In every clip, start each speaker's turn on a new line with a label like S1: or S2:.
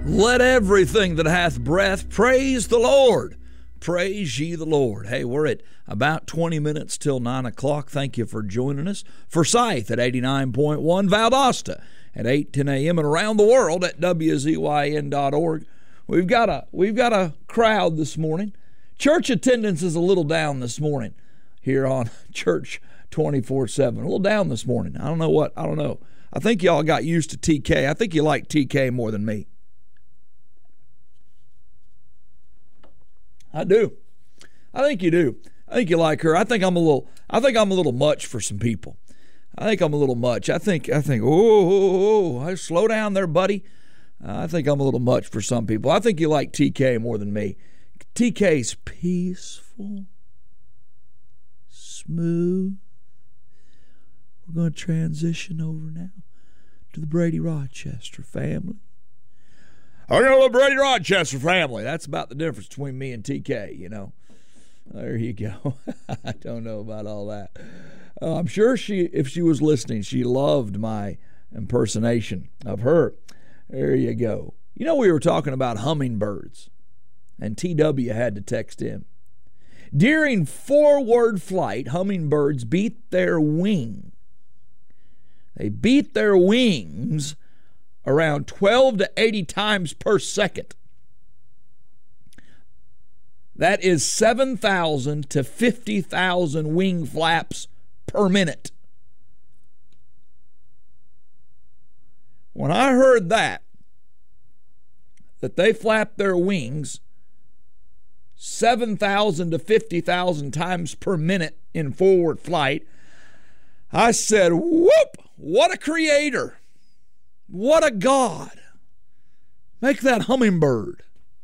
S1: Let everything that hath breath praise the Lord. Praise ye the Lord. Hey, we're at about 20 minutes till 9 o'clock. Thank you for joining us. Forsyth at 89.1, Valdosta at 8:10 a.m. and around the world at WZYN.org. We've got a crowd this morning. Church attendance is a little down this morning here on Church 24/7. A little down this morning. I don't know. I think y'all got used to TK. I think you like TK more than me. I do. I think you do. I think you like her. I think I'm a little much for some people. I think I'm a little much. I think, slow down there, buddy. I think I'm a little much for some people. I think you like TK more than me. TK's peaceful, smooth. We're going to transition over now to the Brady Rochester family. I got a Brady Rochester family. That's about the difference between me and TK, you know. There you go. I don't know about all that. I'm sure if she was listening, she loved my impersonation of her. There you go. You know, we were talking about hummingbirds, and TW had to text in. During forward flight, hummingbirds beat their wing. They beat their wings around 12 to 80 times per second. That is 7,000 to 50,000 wing flaps per minute. When I heard that they flap their wings 7,000 to 50,000 times per minute in forward flight, I said, whoop, what a creator. What a God. Make that hummingbird.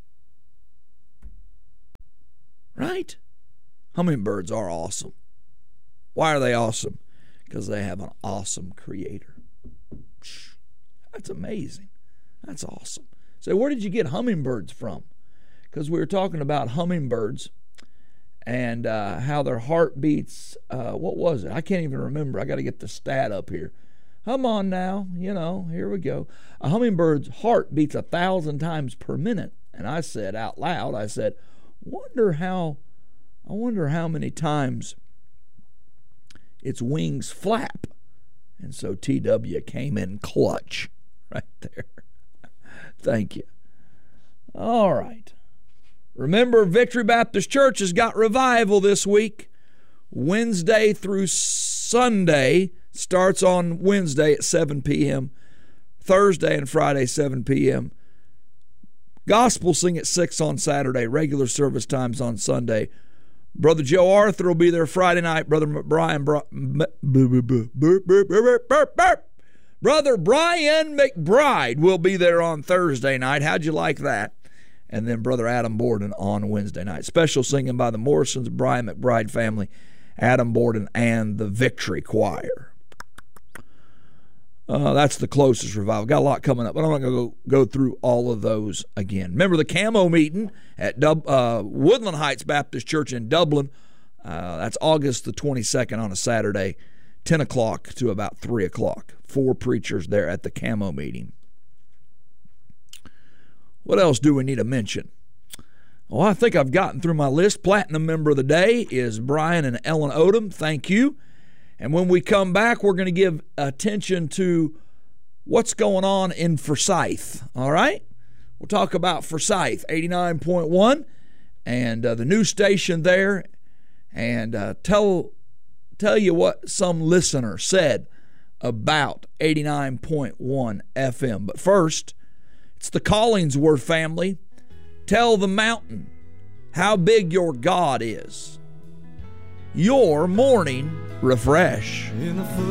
S1: Right? Hummingbirds are awesome. Why are they awesome? Because they have an awesome creator. That's amazing. That's awesome. So where did you get hummingbirds from? Because we were talking about hummingbirds and how their heart beats. What was it? I can't even remember. I got to get the stat up here. Come on now, here we go. A hummingbird's heart beats 1,000 times per minute. And I said out loud, I wonder how many times its wings flap. And so TW came in clutch right there. Thank you. All right. Remember, Victory Baptist Church has got revival this week. Wednesday through Sunday. Starts on Wednesday at 7 p.m., Thursday and Friday, 7 p.m. Gospel sing at 6 on Saturday, regular service times on Sunday. Brother Joe Arthur will be there Friday night. Brother Brian McBride will be there on Thursday night. How'd you like that? And then Brother Adam Borden on Wednesday night. Special singing by the Morrisons, Brian McBride family, Adam Borden, and the Victory Choir. That's the closest revival. Got a lot coming up, but I'm not going to go through all of those again. Remember the Camo meeting at Woodland Heights Baptist Church in Dublin. That's August the 22nd on a Saturday, 10 o'clock to about 3 o'clock. 4 preachers there at the Camo meeting. What else do we need to mention? Well, I think I've gotten through my list. Platinum member of the day is Brian and Ellen Odom. Thank you. And when we come back, we're going to give attention to what's going on in Forsyth. All right? We'll talk about Forsyth, 89.1, and the new station there, and tell you what some listener said about 89.1 FM. But first, it's the Collingsworth family. Tell the mountain how big your God is. Your morning refresh.
S2: In the